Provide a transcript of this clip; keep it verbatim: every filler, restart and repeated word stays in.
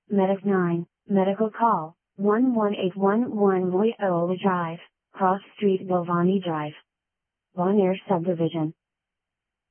Medic nine, medical call, one one eight one one Loyola Drive, Cross Street Bilvani Drive. Bon Air Subdivision.